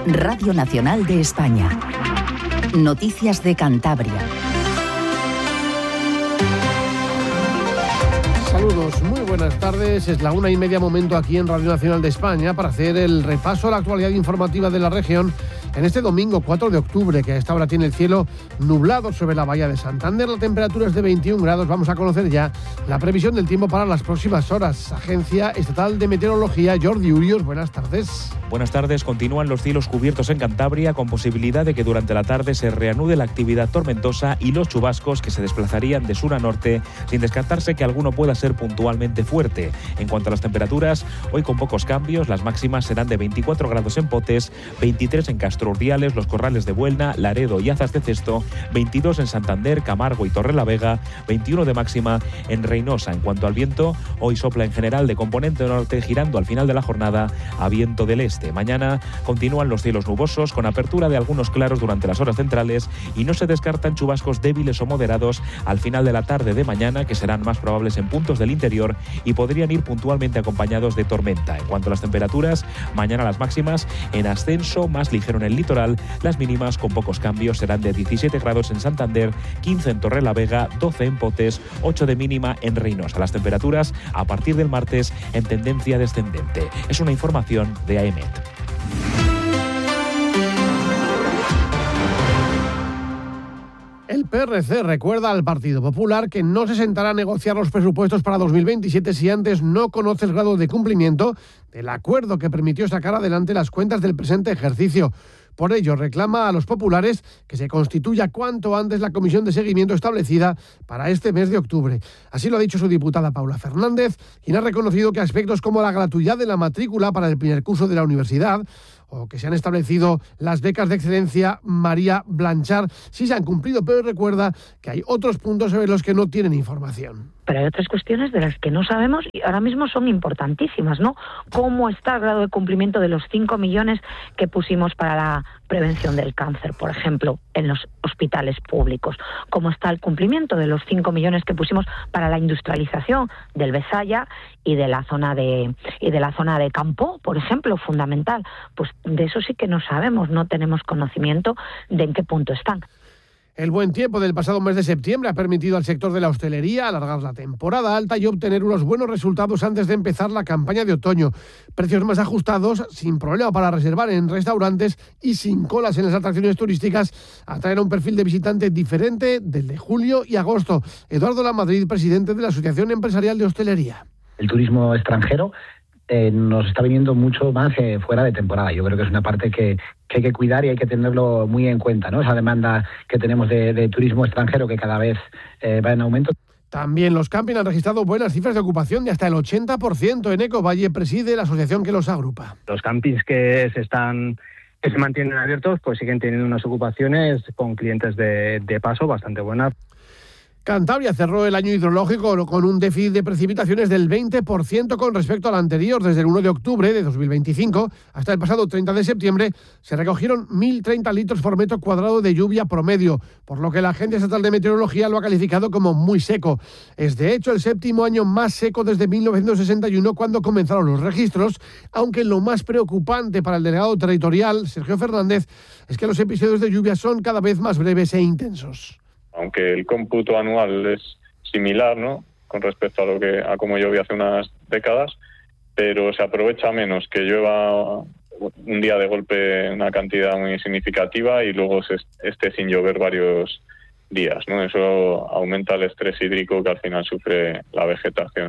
Radio Nacional de España. Noticias de Cantabria. Saludos, muy buenas tardes. Es la 1:30 momento aquí en Radio Nacional de España para hacer el repaso a la actualidad informativa de la región en este domingo 4 de octubre, que a esta hora tiene el cielo nublado sobre la bahía de Santander. La temperatura es de 21 grados. Vamos a conocer ya la previsión del tiempo para las próximas horas. Agencia Estatal de Meteorología, Jordi Urios, buenas tardes. Buenas tardes. Continúan los cielos cubiertos en Cantabria, con posibilidad de que durante la tarde se reanude la actividad tormentosa y los chubascos que se desplazarían de sur a norte, sin descartarse que alguno pueda ser puntualmente fuerte. En cuanto a las temperaturas, hoy con pocos cambios, las máximas serán de 24 grados en Potes, 23 en Castro Urdiales, Los Corrales de Buelna, Laredo y Azas de Cesto, 22 en Santander, Camargo y Torrelavega, 21 de máxima en Reynosa. En cuanto al viento, hoy sopla en general de componente norte, girando al final de la jornada a viento del este. Mañana continúan los cielos nubosos, con apertura de algunos claros durante las horas centrales, y no se descartan chubascos débiles o moderados al final de la tarde de mañana, que serán más probables en puntos del interior y podrían ir puntualmente acompañados de tormenta. En cuanto a las temperaturas, mañana las máximas en ascenso, más ligero en el litoral. Las mínimas con pocos cambios serán de 17 grados en Santander, 15 en Torrelavega, 12 en Potes, 8 de mínima en Reynosa. Las temperaturas a partir del martes en tendencia descendente. Es una información de AEMET. El PRC recuerda al Partido Popular que no se sentará a negociar los presupuestos para 2027 si antes no conoce el grado de cumplimiento del acuerdo que permitió sacar adelante las cuentas del presente ejercicio. Por ello, reclama a los populares que se constituya cuanto antes la comisión de seguimiento establecida para este mes de octubre. Así lo ha dicho su diputada Paula Fernández, quien ha reconocido que aspectos como la gratuidad de la matrícula para el primer curso de la universidad o que se han establecido las becas de excelencia María Blanchard sí se han cumplido, pero recuerda que hay otros puntos sobre los que no tienen información. Pero hay otras cuestiones de las que no sabemos y ahora mismo son importantísimas, ¿no? ¿Cómo está el grado de cumplimiento de los 5 millones que pusimos para la prevención del cáncer, por ejemplo, en los hospitales públicos? ¿Cómo está el cumplimiento de los 5 millones que pusimos para la industrialización del Besaya y de la zona de Campo, por ejemplo, fundamental? Pues de eso sí que no sabemos, no tenemos conocimiento de en qué punto están. El buen tiempo del pasado mes de septiembre ha permitido al sector de la hostelería alargar la temporada alta y obtener unos buenos resultados antes de empezar la campaña de otoño. Precios más ajustados, sin problema para reservar en restaurantes y sin colas en las atracciones turísticas, atraen a un perfil de visitante diferente del de julio y agosto. Eduardo Lamadrid, presidente de la Asociación Empresarial de Hostelería. El turismo extranjero nos está viniendo mucho más fuera de temporada. Yo creo que es una parte que hay que cuidar y hay que tenerlo muy en cuenta, ¿no? Esa demanda que tenemos de turismo extranjero que cada vez va en aumento. También los camping han registrado buenas cifras de ocupación de hasta el 80%. Eneco Valle preside la asociación que los agrupa. Los campings que se mantienen abiertos pues siguen teniendo unas ocupaciones con clientes de paso bastante buenas. Cantabria cerró el año hidrológico con un déficit de precipitaciones del 20% con respecto al anterior. Desde el 1 de octubre de 2025 hasta el pasado 30 de septiembre se recogieron 1.030 litros por metro cuadrado de lluvia promedio, por lo que la Agencia Estatal de Meteorología lo ha calificado como muy seco. Es de hecho el séptimo año más seco desde 1961, cuando comenzaron los registros, aunque lo más preocupante para el delegado territorial, Sergio Fernández, es que los episodios de lluvia son cada vez más breves e intensos. Aunque el cómputo anual es similar, ¿no?, con respecto a cómo llovió hace unas décadas, pero se aprovecha menos que llueva un día de golpe una cantidad muy significativa y luego esté sin llover varios días, ¿no? Eso aumenta el estrés hídrico que al final sufre la vegetación.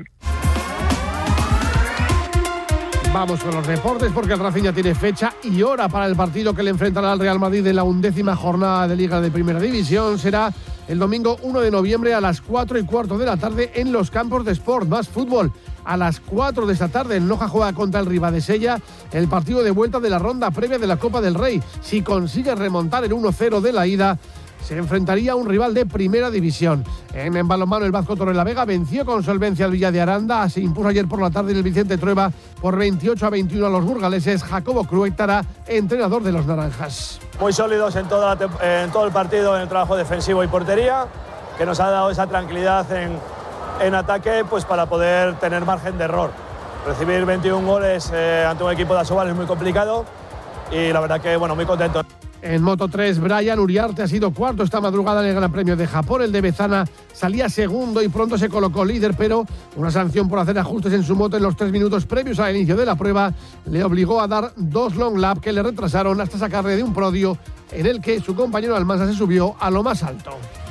Vamos con los deportes, porque el Racing ya tiene fecha y hora para el partido que le enfrentará al Real Madrid en la 11ª jornada de Liga de Primera División. Será el domingo 1 de noviembre a las 4:15 de la tarde en los campos de Sport Más Fútbol. A las 4 de esta tarde el Noja juega contra el Ribadesella el partido de vuelta de la ronda previa de la Copa del Rey. Si consigue remontar el 1-0 de la ida, se enfrentaría a un rival de Primera División. En balonmano, el Vasco Torrelavega venció con solvencia al Villa de Aranda. Se impuso ayer por la tarde en el Vicente Trueba por 28-21 a los burgaleses. Jacobo Cruétara, entrenador de los naranjas. Muy sólidos en todo el partido, en el trabajo defensivo y portería, que nos ha dado esa tranquilidad en ataque, pues para poder tener margen de error. Recibir 21 goles ante un equipo de Asobal es muy complicado, y la verdad que, bueno, muy contento. En Moto 3, Brian Uriarte ha sido cuarto esta madrugada en el Gran Premio de Japón. El de Bezana salía segundo y pronto se colocó líder, pero una sanción por hacer ajustes en su moto en los 3 minutos previos al inicio de la prueba le obligó a dar 2 long lap que le retrasaron hasta sacarle de un podio en el que su compañero Almansa se subió a lo más alto.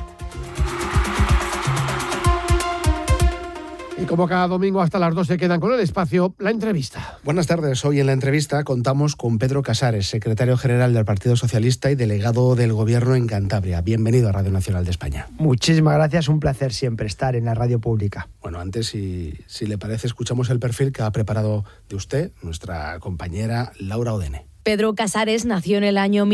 Y como cada domingo hasta las 2 se quedan con el espacio, la entrevista. Buenas tardes. Hoy en la entrevista contamos con Pedro Casares, secretario general del Partido Socialista y delegado del Gobierno en Cantabria. Bienvenido a Radio Nacional de España. Muchísimas gracias, un placer siempre estar en la radio pública. Bueno, antes, si le parece, escuchamos el perfil que ha preparado de usted nuestra compañera Laura Odene. Pedro Casares nació en el año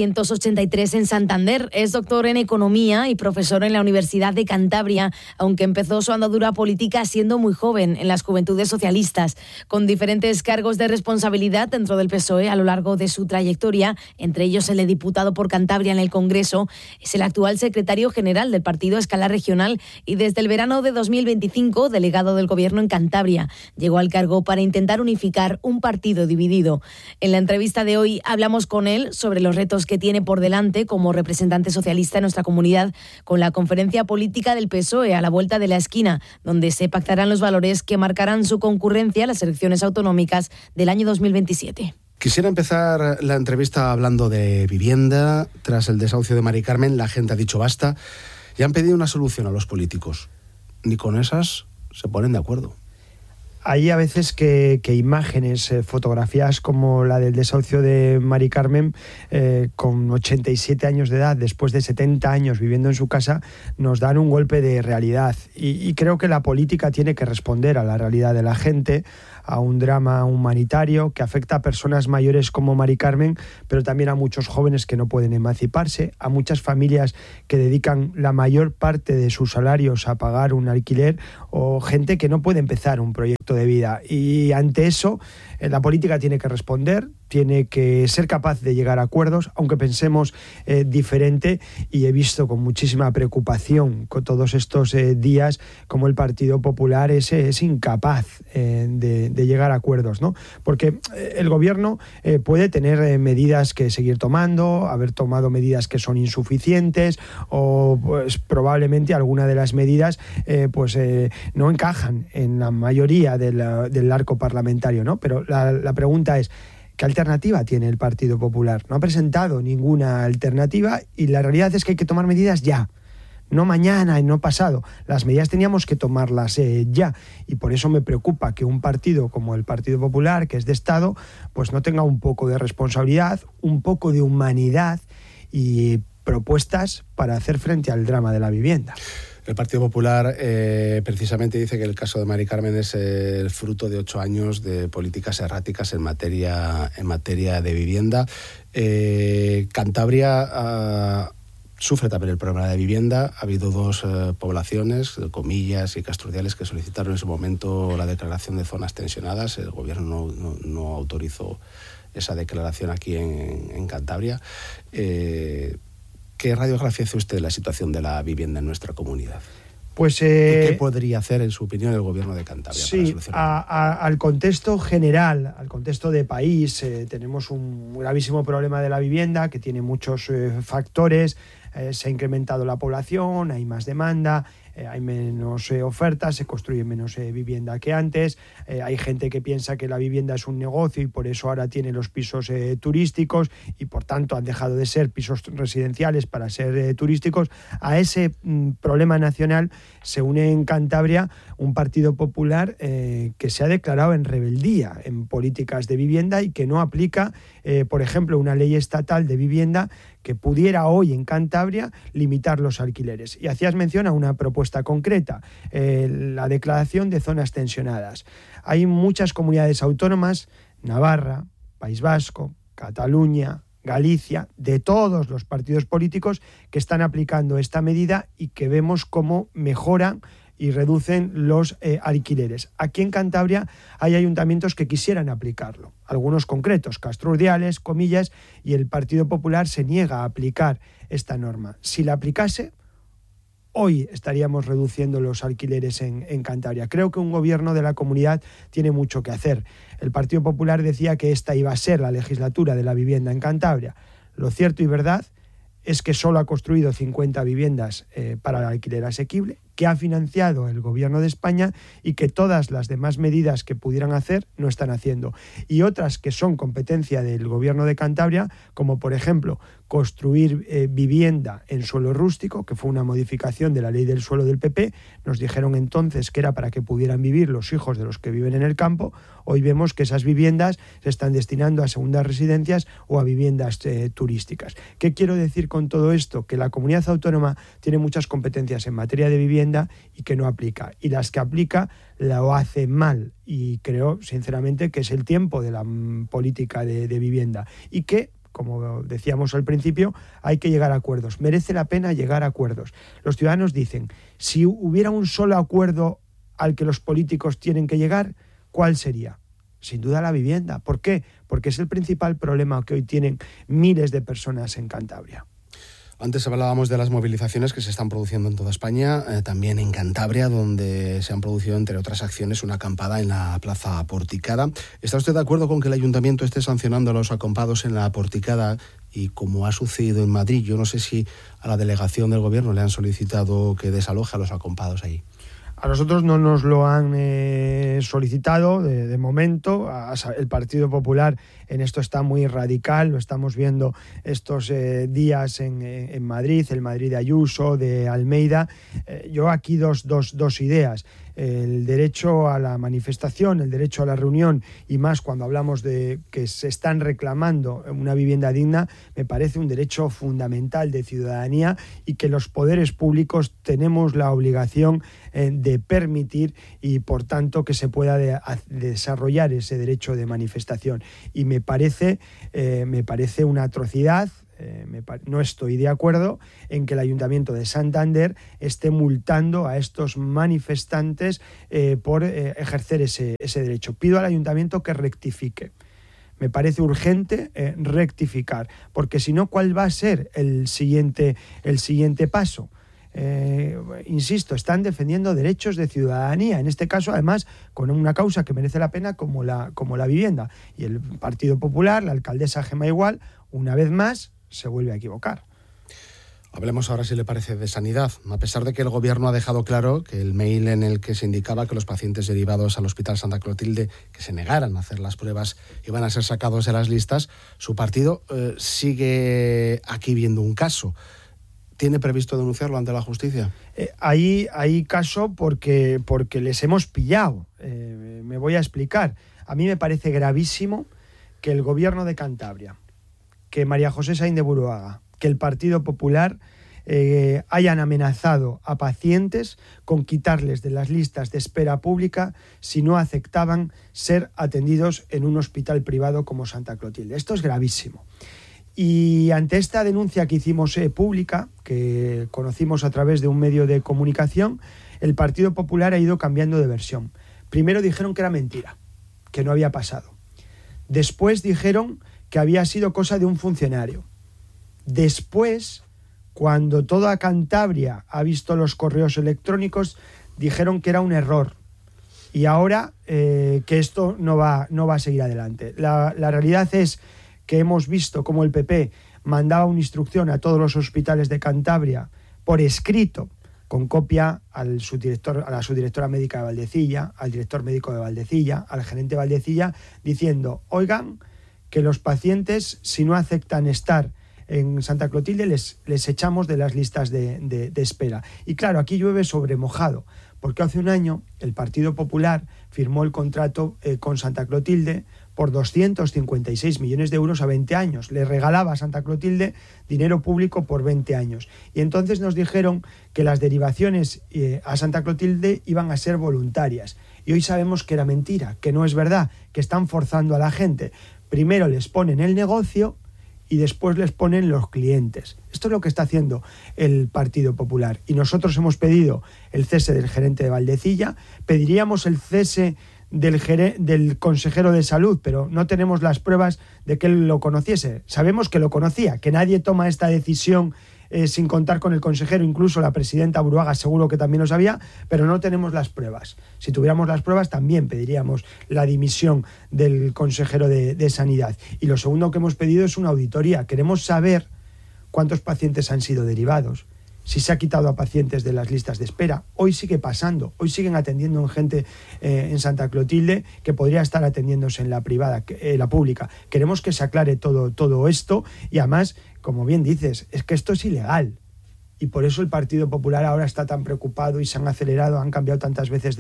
1983 en Santander. Es doctor en Economía y profesor en la Universidad de Cantabria, aunque empezó su andadura política siendo muy joven en las Juventudes Socialistas, con diferentes cargos de responsabilidad dentro del PSOE a lo largo de su trayectoria, entre ellos el de diputado por Cantabria en el Congreso. Es el actual secretario general del partido a escala regional y desde el verano de 2025 delegado del Gobierno en Cantabria. Llegó al cargo para intentar unificar un partido dividido. En la entrevista de hoy hablamos con él sobre los retos que tiene por delante como representante socialista en nuestra comunidad, con la conferencia política del PSOE a la vuelta de la esquina, donde se pactarán los valores que marcarán su concurrencia a las elecciones autonómicas del año 2027. Quisiera empezar la entrevista hablando de vivienda. Tras el desahucio de Mari Carmen, la gente ha dicho basta y han pedido una solución a los políticos. Ni con esas se ponen de acuerdo. Hay a veces que imágenes, fotografías como la del desahucio de Mari Carmen, con 87 años de edad, después de 70 años viviendo en su casa, nos dan un golpe de realidad. Y creo que la política tiene que responder a la realidad de la gente, a un drama humanitario que afecta a personas mayores como Mari Carmen, pero también a muchos jóvenes que no pueden emanciparse, a muchas familias que dedican la mayor parte de sus salarios a pagar un alquiler, o gente que no puede empezar un proyecto de vida. Y ante eso, la política tiene que responder, tiene que ser capaz de llegar a acuerdos, aunque pensemos diferente, y he visto con muchísima preocupación con todos estos días como el Partido Popular es incapaz de llegar a acuerdos, ¿no? Porque el Gobierno puede tener medidas que seguir tomando, haber tomado medidas que son insuficientes, o pues probablemente alguna de las medidas no encajan en la mayoría del arco parlamentario, ¿no? Pero la pregunta es, ¿qué alternativa tiene el Partido Popular? No ha presentado ninguna alternativa y la realidad es que hay que tomar medidas ya, no mañana y no pasado. Las medidas teníamos que tomarlas ya, y por eso me preocupa que un partido como el Partido Popular, que es de Estado, pues no tenga un poco de responsabilidad, un poco de humanidad y propuestas para hacer frente al drama de la vivienda. El Partido Popular precisamente dice que el caso de Mari Carmen es el fruto de 8 años de políticas erráticas en materia de vivienda. Cantabria sufre también el problema de vivienda. Ha habido 2 poblaciones, Comillas y Castrudiales, que solicitaron en su momento la declaración de zonas tensionadas. El Gobierno no autorizó esa declaración aquí en Cantabria. ¿Qué radiografía hace usted de la situación de la vivienda en nuestra comunidad? Pues, ¿qué podría hacer, en su opinión, el Gobierno de Cantabria para solucionarlo? Al contexto general, al contexto de país, tenemos un gravísimo problema de la vivienda que tiene muchos factores. Se ha incrementado la población, hay más demanda, hay menos ofertas, se construye menos vivienda que antes, hay gente que piensa que la vivienda es un negocio y por eso ahora tiene los pisos turísticos y por tanto han dejado de ser pisos residenciales para ser turísticos. A ese problema nacional se une en Cantabria un Partido Popular que se ha declarado en rebeldía en políticas de vivienda y que no aplica, por ejemplo, una ley estatal de vivienda que pudiera hoy en Cantabria limitar los alquileres. Y hacías mención a una propuesta concreta, la declaración de zonas tensionadas. Hay muchas comunidades autónomas, Navarra, País Vasco, Cataluña, Galicia, de todos los partidos políticos que están aplicando esta medida y que vemos cómo mejoran y reducen los alquileres. Aquí en Cantabria hay ayuntamientos que quisieran aplicarlo, algunos concretos, Castrudiales, Comillas, y el Partido Popular se niega a aplicar esta norma. Si la aplicase, hoy estaríamos reduciendo los alquileres en Cantabria. Creo que un gobierno de la comunidad tiene mucho que hacer. El Partido Popular decía que esta iba a ser la legislatura de la vivienda en Cantabria. Lo cierto y verdad es que solo ha construido 50 viviendas para el alquiler asequible, que ha financiado el Gobierno de España y que todas las demás medidas que pudieran hacer no están haciendo. Y otras que son competencia del Gobierno de Cantabria, como por ejemplo construir vivienda en suelo rústico, que fue una modificación de la ley del suelo del PP. Nos dijeron entonces que era para que pudieran vivir los hijos de los que viven en el campo. Hoy vemos que esas viviendas se están destinando a segundas residencias o a viviendas turísticas. ¿Qué quiero decir con todo esto? Que la comunidad autónoma tiene muchas competencias en materia de vivienda y que no aplica. Y las que aplica lo hace mal. Y creo, sinceramente, que es el tiempo de la política de vivienda. Y que, como decíamos al principio, hay que llegar a acuerdos. Merece la pena llegar a acuerdos. Los ciudadanos dicen, si hubiera un solo acuerdo al que los políticos tienen que llegar, ¿cuál sería? Sin duda la vivienda. ¿Por qué? Porque es el principal problema que hoy tienen miles de personas en Cantabria. Antes hablábamos de las movilizaciones que se están produciendo en toda España, también en Cantabria, donde se han producido, entre otras acciones, una acampada en la Plaza Porticada. ¿Está usted de acuerdo con que el Ayuntamiento esté sancionando a los acampados en la Porticada? Y como ha sucedido en Madrid, yo no sé si a la delegación del Gobierno le han solicitado que desaloje a los acampados ahí. A nosotros no nos lo han solicitado de momento. El Partido Popular en esto está muy radical, lo estamos viendo estos días en Madrid, el Madrid de Ayuso, de Almeida. Yo aquí dos ideas. El derecho a la manifestación, el derecho a la reunión, y más cuando hablamos de que se están reclamando una vivienda digna, me parece un derecho fundamental de ciudadanía y que los poderes públicos tenemos la obligación de permitir y, por tanto, que se pueda desarrollar ese derecho de manifestación. Y me parece una atrocidad. No estoy de acuerdo en que el Ayuntamiento de Santander esté multando a estos manifestantes por ejercer ese derecho. Pido al Ayuntamiento que rectifique. Me parece urgente rectificar, porque si no, ¿cuál va a ser el siguiente paso? Insisto, están defendiendo derechos de ciudadanía, en este caso además con una causa que merece la pena como la vivienda, y el Partido Popular, la alcaldesa Gemma Igual, una vez más se vuelve a equivocar. Hablemos ahora, si le parece, de sanidad. A pesar de que el Gobierno ha dejado claro que el mail en el que se indicaba que los pacientes derivados al Hospital Santa Clotilde que se negaran a hacer las pruebas iban a ser sacados de las listas, su partido sigue aquí viendo un caso. ¿Tiene previsto denunciarlo ante la justicia? Hay caso porque les hemos pillado. Me voy a explicar. A mí me parece gravísimo que el Gobierno de Cantabria, que María José Sainz de Buruaga, que el Partido Popular hayan amenazado a pacientes con quitarles de las listas de espera pública si no aceptaban ser atendidos en un hospital privado como Santa Clotilde. Esto es gravísimo. Y ante esta denuncia que hicimos pública, que conocimos a través de un medio de comunicación, el Partido Popular ha ido cambiando de versión. Primero dijeron que era mentira, que no había pasado. Después dijeron que había sido cosa de un funcionario. Después, cuando toda Cantabria ha visto los correos electrónicos, dijeron que era un error. Y ahora que esto no va a seguir adelante. La realidad es que hemos visto cómo el PP mandaba una instrucción a todos los hospitales de Cantabria por escrito, con copia a la subdirectora médica de Valdecilla, al director médico de Valdecilla, al gerente de Valdecilla, diciendo, oigan, que los pacientes, si no aceptan estar en Santa Clotilde, les echamos de las listas de espera. Y claro, aquí llueve sobre mojado, porque hace un año el Partido Popular firmó el contrato con Santa Clotilde por 256 millones de euros a 20 años. Le regalaba a Santa Clotilde dinero público por 20 años. Y entonces nos dijeron que las derivaciones a Santa Clotilde iban a ser voluntarias. Y hoy sabemos que era mentira, que no es verdad, que están forzando a la gente. Primero les ponen el negocio y después les ponen los clientes. Esto es lo que está haciendo el Partido Popular. Y nosotros hemos pedido el cese del gerente de Valdecilla, pediríamos el cese del consejero de salud, pero no tenemos las pruebas de que él lo conociese. Sabemos que lo conocía, que nadie toma esta decisión sin contar con el consejero. Incluso la presidenta Buruaga seguro que también lo sabía, pero no tenemos las pruebas. Si tuviéramos las pruebas también pediríamos la dimisión del consejero de Sanidad. Y lo segundo que hemos pedido es una auditoría. Queremos saber cuántos pacientes han sido derivados, si se ha quitado a pacientes de las listas de espera. Hoy sigue pasando, hoy siguen atendiendo en gente en Santa Clotilde que podría estar atendiéndose en la privada, la pública. Queremos que se aclare todo esto y además, como bien dices, es que esto es ilegal. Y por eso el Partido Popular ahora está tan preocupado y se han acelerado, han cambiado tantas veces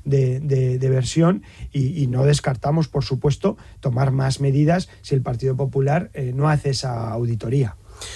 de versión y no descartamos, por supuesto, tomar más medidas si el Partido Popular no hace esa auditoría.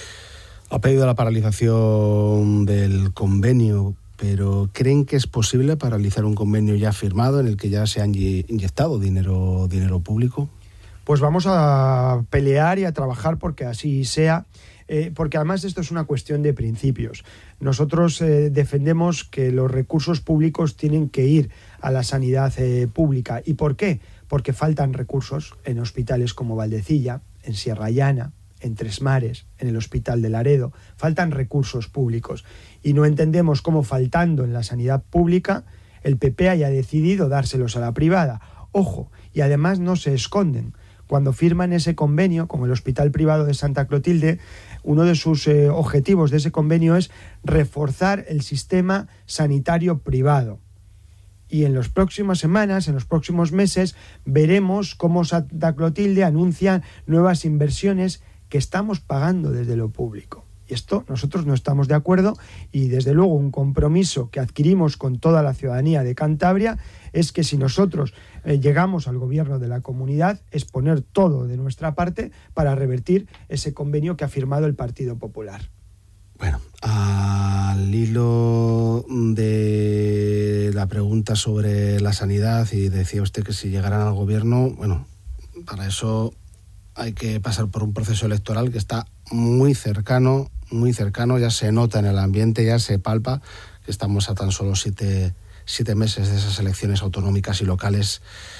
Ha pedido la paralización del convenio, pero ¿creen que es posible paralizar un convenio ya firmado en el que ya se han inyectado dinero público? Pues vamos a pelear y a trabajar porque así sea, porque además esto es una cuestión de principios. Nosotros defendemos que los recursos públicos tienen que ir a la sanidad pública. ¿Y por qué? Porque faltan recursos en hospitales como Valdecilla, en Sierra Llana, en Tres Mares, en el Hospital de Laredo. Faltan recursos públicos y no entendemos cómo, faltando en la sanidad pública, el PP haya decidido dárselos a la privada. Ojo, y además no se esconden. Cuando firman ese convenio con el Hospital Privado de Santa Clotilde, uno de sus objetivos de ese convenio es reforzar el sistema sanitario privado. Y en las próximas semanas, en los próximos meses, veremos cómo Santa Clotilde anuncia nuevas inversiones que estamos pagando desde lo público. Y esto nosotros no estamos de acuerdo y desde luego un compromiso que adquirimos con toda la ciudadanía de Cantabria es que si nosotros llegamos al gobierno de la comunidad es poner todo de nuestra parte para revertir ese convenio que ha firmado el Partido Popular. Bueno, al hilo de la pregunta sobre la sanidad, y decía usted que si llegaran al gobierno, bueno, para eso hay que pasar por un proceso electoral que está muy cercano, ya se nota en el ambiente, ya se palpa que estamos a tan solo siete meses de esas elecciones autonómicas y locales